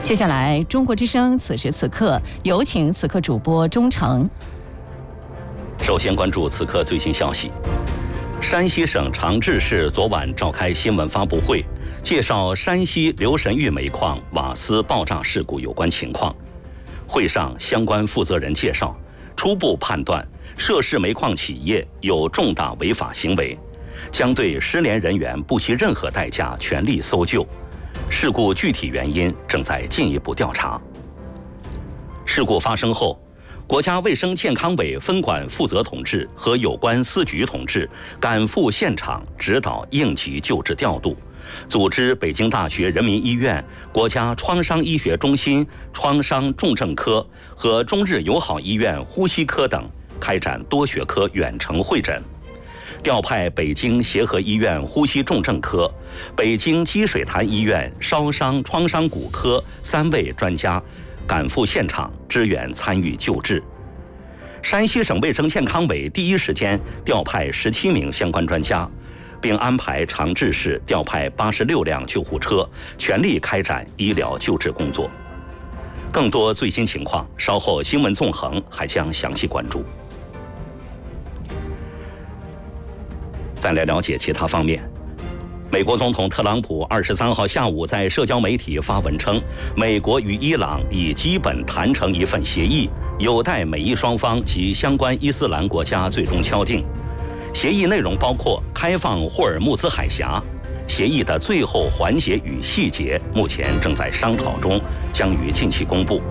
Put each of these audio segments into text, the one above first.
接下来，中国之声此时此刻有请此刻主播钟诚。 首先关注此刻最新消息。山西省长治市昨晚召开新闻发布会，介绍山西留神峪煤矿瓦斯爆炸事故有关情况。会上，相关负责人介绍，初步判断涉事煤矿企业有重大违法行为，将对失联人员不惜任何代价全力搜救。事故具体原因正在进一步调查。事故发生后，国家卫生健康委分管负责同志和有关司局同志赶赴现场指导应急救治调度，组织北京大学人民医院、国家创伤医学中心创伤重症科和中日友好医院呼吸科等开展多学科远程会诊，调派北京协和医院呼吸重症科、北京积水潭医院烧伤创伤骨科3位专家赶赴现场支援参与救治。山西省卫生健康委第一时间调派17名相关专家，并安排长治市调派86辆救护车，全力开展医疗救治工作。更多最新情况，稍后新闻纵横还将详细关注。再来了解其他方面。美国总统特朗普23号下午在社交媒体发文称，美国与伊朗已基本谈成一份协议，有待美伊双方及相关伊斯兰国家最终敲定。协议内容包括开放霍尔木兹海峡，协议的最后环节与细节目前正在商讨中，将于近期公布。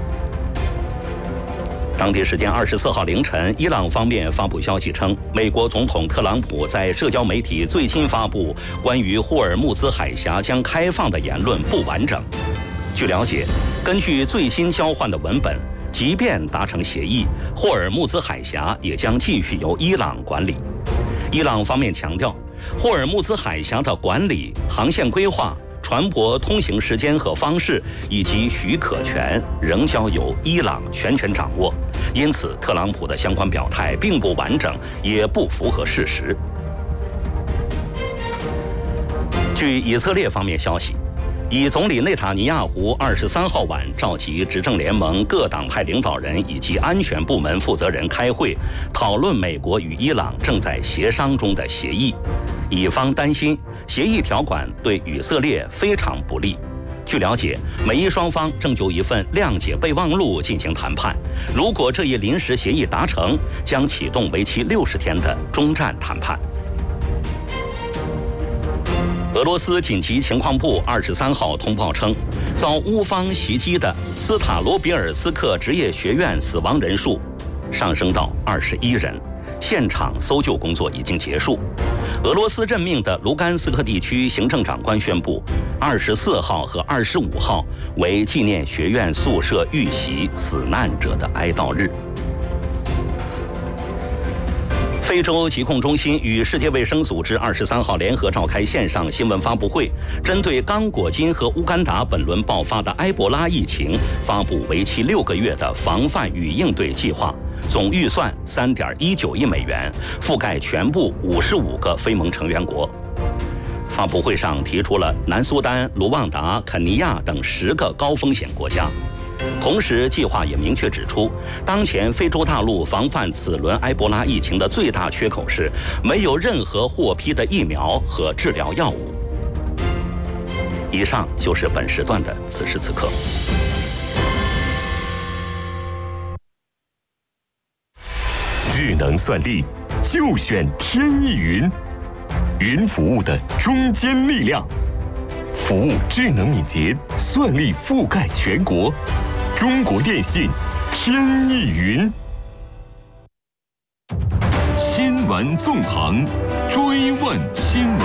当地时间24号凌晨，伊朗方面发布消息称，美国总统特朗普在社交媒体最新发布关于霍尔木兹海峡将开放的言论不完整。据了解，根据最新交换的文本，即便达成协议，霍尔木兹海峡也将继续由伊朗管理。伊朗方面强调，霍尔木兹海峡的管理、航线规划、船舶通行时间和方式以及许可权仍交由伊朗全权掌握，因此特朗普的相关表态并不完整，也不符合事实。据以色列方面消息，以总理内塔尼亚胡23号晚召集执政联盟各党派领导人以及安全部门负责人开会，讨论美国与伊朗正在协商中的协议。以方担心协议条款对以色列非常不利。据了解，美伊双方正就一份谅解备忘录进行谈判，如果这一临时协议达成，将启动为期60天的终战谈判。俄罗斯紧急情况部23号通报称，遭乌方袭击的斯塔罗比尔斯克职业学院死亡人数上升到21人，现场搜救工作已经结束。俄罗斯任命的卢甘斯克地区行政长官宣布，24号和25号为纪念学院宿舍遇袭死难者的哀悼日。非洲疾控中心与世界卫生组织23号联合召开线上新闻发布会，针对刚果金和乌干达本轮爆发的埃博拉疫情，发布为期6个月的防范与应对计划，总预算3.19亿美元，覆盖全部55个非盟成员国。发布会上提出了南苏丹、卢旺达、肯尼亚等10个高风险国家。同时，计划也明确指出，当前非洲大陆防范此轮埃博拉疫情的最大缺口是没有任何获批的疫苗和治疗药物。以上就是本时段的此时此刻。 智能算力就选天翼云，云服务的中坚力量，服务智能敏捷，算力覆盖全国。中国电信天翼云。新闻纵横，追问新闻。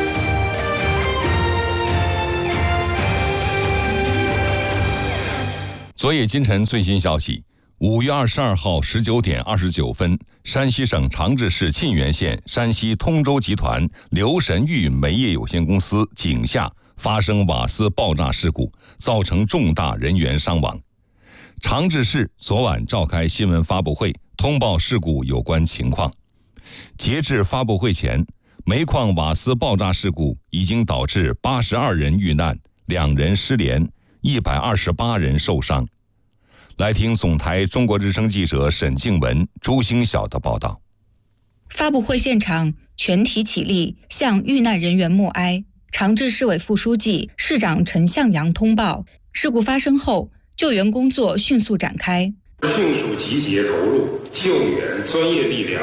昨夜今晨最新消息，5月22号19点29分，山西省长治市沁源县山西通州集团留神峪煤业有限公司井下发生瓦斯爆炸事故，造成重大人员伤亡。长治市昨晚召开新闻发布会，通报事故有关情况。截至发布会前，煤矿瓦斯爆炸事故已经导致82人遇难，2人失联， 128人受伤。来听总台中国之声记者沈静文、朱星晓的报道。 发布会现场全体起立，向遇难人员默哀。长治市委副书记、市长陈向阳通报，事故发生后，救援工作迅速展开， 迅速集结投入救援专业力量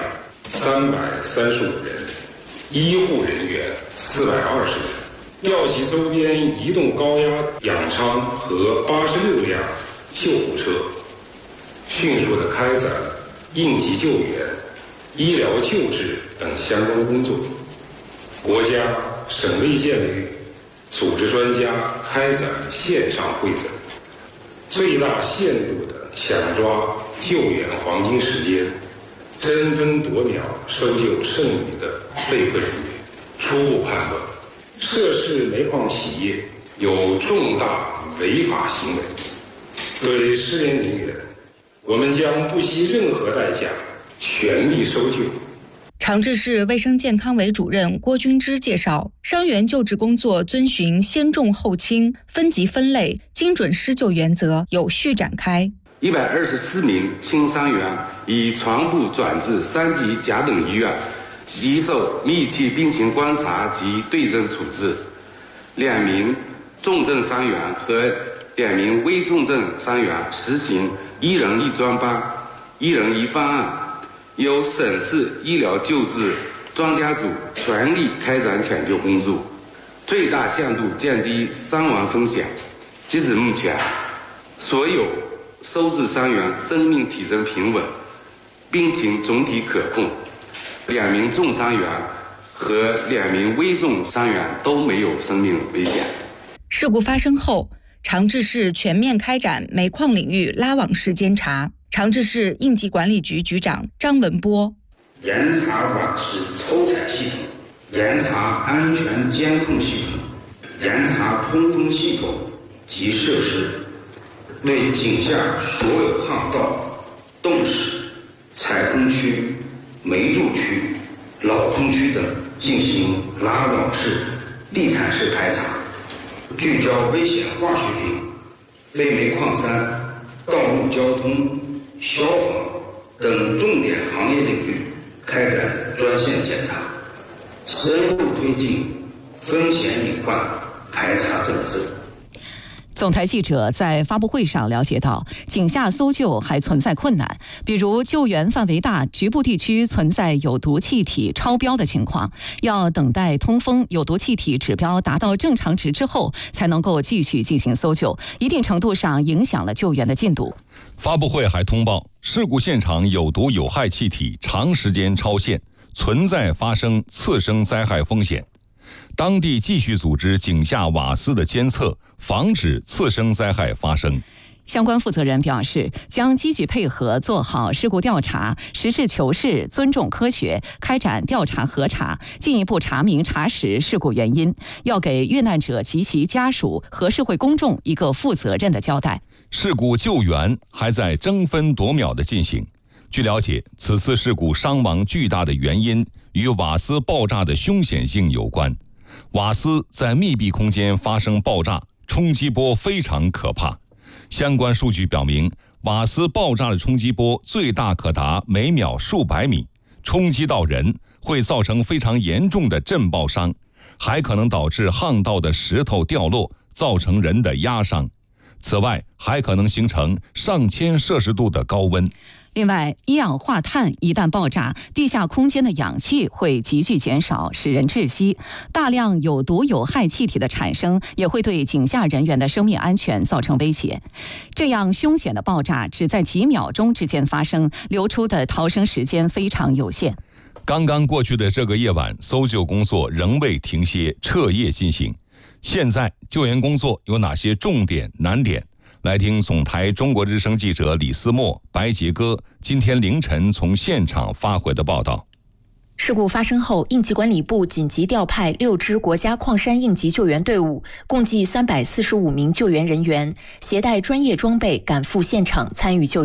335人，医护人员420人，调集周边移动高压氧舱和86辆救护车，迅速地开展应急救援、医疗救治等相关工作。国家、省卫健委组织专家开展线上会诊，最大限度地抢抓救援黄金时间，争分夺秒搜救剩余的被困人员。初步判断，涉事煤矿企业有重大违法行为。对失联人员，我们将不惜任何代价全力搜救。 长治市卫生健康委主任郭军之介绍，伤员救治工作遵循先重后轻、分级分类、精准施救原则，有序展开。 124名轻伤员已全部转至3级甲等医院，接受密切病情观察及对症处置。2名重症伤员和2名危重症伤员实行1人1专班、1人1方案，由省市医疗救治专家组全力开展抢救工作，最大限度降低伤亡风险。截至目前，所有收治伤员生命体征平稳，病情总体可控。2名重伤员和2名危重伤员都没有生命危险。 事故发生后，长治市全面开展煤矿领域拉网式监察。长治市应急管理局局长张文波： 严查网式抽采系统，严查安全监控系统，严查通风系统及设施，对井下所有巷道、洞室、采空区、煤入区、老空区等进行拉网式、地毯式排查，聚焦危险化学品、非煤矿山、道路交通、消防等重点行业领域开展专项检查，深入推进风险隐患排查整治。 总台记者在发布会上了解到，井下搜救还存在困难，比如救援范围大，局部地区存在有毒气体超标的情况，要等待通风、有毒气体指标达到正常值之后，才能够继续进行搜救，一定程度上影响了救援的进度。 发布会还通报，事故现场有毒有害气体长时间超限，存在发生次生灾害风险。当地继续组织井下瓦斯的监测，防止次生灾害发生。 相关负责人表示，将积极配合做好事故调查，实事求是，尊重科学，开展调查核查，进一步查明查实事故原因，要给遇难者及其家属和社会公众一个负责任的交代。 事故救援还在争分夺秒地进行。据了解，此次事故伤亡巨大的原因与瓦斯爆炸的凶险性有关。瓦斯在密闭空间发生爆炸，冲击波非常可怕。相关数据表明，瓦斯爆炸的冲击波最大可达每秒数百米，冲击到人会造成非常严重的震爆伤，还可能导致巷道的石头掉落，造成人的压伤。此外，还可能形成上千摄氏度的高温。 另外，一氧化碳一旦爆炸，地下空间的氧气会急剧减少，使人窒息。大量有毒有害气体的产生，也会对井下人员的生命安全造成威胁。这样凶险的爆炸只在几秒钟之间发生，流出的逃生时间非常有限。 刚刚过去的这个夜晚，搜救工作仍未停歇，彻夜进行。现在救援工作有哪些重点难点？来听总台中国之声记者李思墨、白杰哥今天凌晨从现场发回的报道。 事故发生后，应急管理部紧急调派6支国家矿山应急救援队伍，共计345名救援人员，携带专业装备赶赴现场参与救援。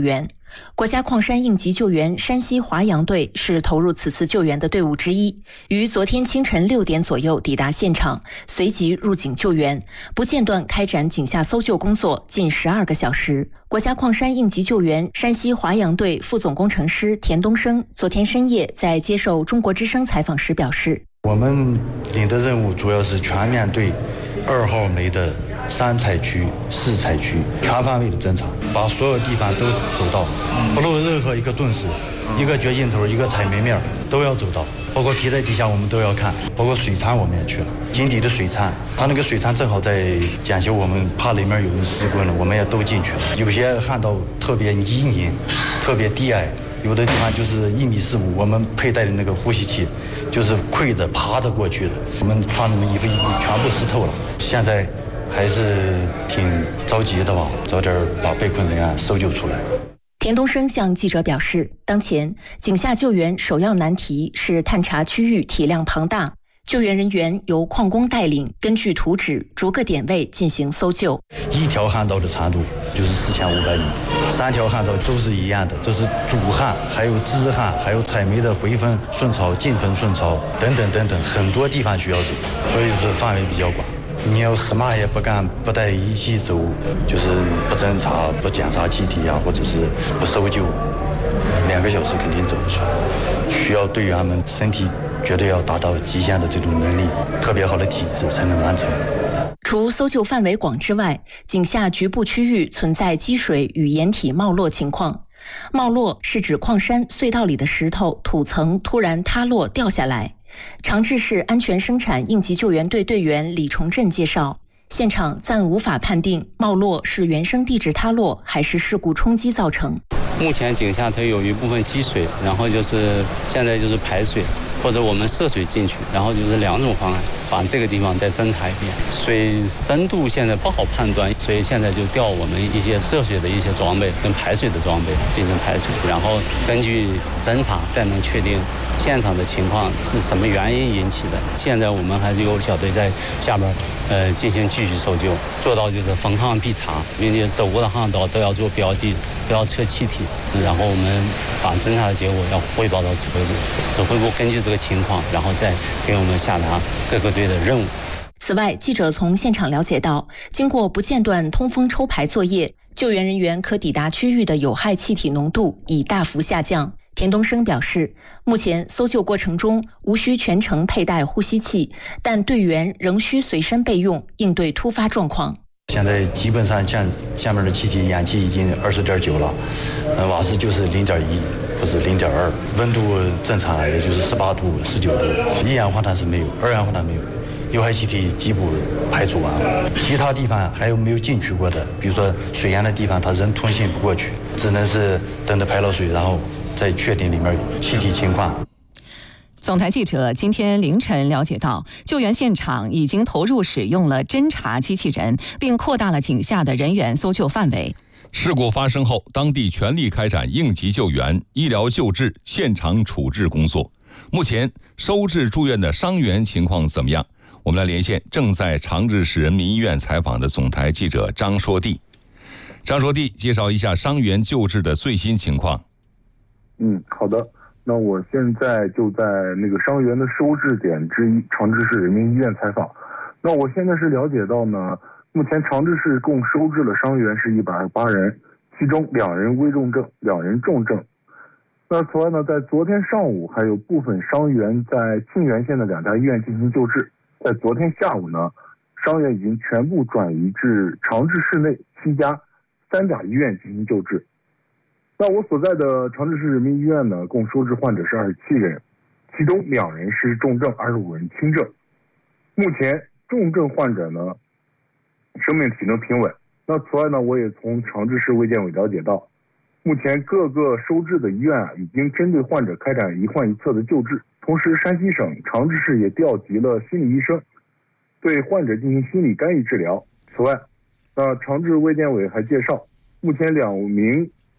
国家矿山应急救援山西华阳队是投入此次救援的队伍之一，于昨天清晨6点左右抵达现场，随即入井救援，不间断开展井下搜救工作近12个小时。国家矿山应急救援山西华阳队副总工程师田东升昨天深夜在接受中国之声采访时表示， 我们领的任务主要是全面对2号煤的3采区、4采区全范围的侦查，把所有地方都走到，不漏任何一个顿时、一个掘进头、一个采煤面都要走到，包括地在地下我们都要看，包括水仓我们也去了，井底的水仓，它那个水仓正好在检修，我们怕里面有人失温了，我们也都进去了。有些旱道特别泥泞、特别低矮，有的地方就是1.45米，我们佩戴的那个呼吸器就是跪着爬着过去的，我们穿的衣服全部湿透了。现在还是挺着急的吧，早点把被困人员搜救出来。 田东升向记者表示，当前井下救援首要难题是探查区域体量庞大，救援人员由矿工带领，根据图纸逐个点位进行搜救。 一条旱道的长度就是4500米，3条旱道都是一样的，这是主旱，还有支旱，还有采煤的回分顺潮、进分顺潮等等等等，很多地方需要走，所以说范围比较广。你要什么也不干，不带仪器走，就是不侦查、不检查气体啊，或者是不搜救，2个小时肯定走不出来。需要队员们身体绝对要达到极限的这种能力，特别好的体质才能完成。 除搜救范围广之外，井下局部区域存在积水与岩体冒落情况。冒落是指矿山隧道里的石头、土层突然塌落掉下来。长治市安全生产应急救援队队员李崇振介绍，现场暂无法判定冒落是原生地质塌落还是事故冲击造成。 目前井下它有一部分积水，然后就是现在就是排水，或者我们涉水进去，然后就是2种方案，把这个地方再侦查一遍。水深度现在不好判断，所以现在就调我们一些涉水的一些装备跟排水的装备进行排水，然后根据侦查再能确定现场的情况是什么原因引起的。现在我们还是有小队在下边进行继续搜救，做到就是逢旱必查，并且走过的旱道都要做标记，都要测气体，然后我们把侦查的结果要汇报到指挥部，指挥部根据这个情况，然后再给我们下达各个队的任务。 此外，记者从现场了解到，经过不间断通风抽排作业，救援人员可抵达区域的有害气体浓度已大幅下降。田东升表示，目前搜救过程中无需全程佩戴呼吸器，但队员仍需随身备用，应对突发状况。 现在基本上像下面的气体氧气已经20.9了，瓦斯就是0.1或者0.2，温度正常也就是18度、19度，一氧化碳是没有，2氧化碳没有，有害气体基本排除完了。其他地方还有没有进去过的，比如说水源的地方，它人通信不过去，只能是等着排了水，然后再确定里面气体情况。 总台记者今天凌晨了解到，救援现场已经投入使用了侦察机器人，并扩大了井下的人员搜救范围。 事故发生后，当地全力开展应急救援、医疗救治、现场处置工作。目前收治住院的伤员情况怎么样？我们来连线正在长治市人民医院采访的总台记者张硕娣。张硕娣介绍一下伤员救治的最新情况。 好的。那我现在就在那个伤员的收治点之一长治市人民医院采访。那我现在是了解到呢，目前长治市共收治了伤员是128人，其中2人危重症，2人重症。那此外呢，在昨天上午还有部分伤员在沁源县的2家医院进行救治。在昨天下午呢，伤员已经全部转移至长治市内7家3甲医院进行救治。那我所在的长治市人民医院呢，共收治患者是27人，其中2人是重症，25人轻症。目前重症患者呢，生命体征平稳。那此外呢，我也从长治市卫健委了解到，目前各个收治的医院已经针对患者开展一患一策的救治。同时，山西省长治市也调集了心理医生，对患者进行心理干预治疗。此外，长治卫健委还介绍，目前2名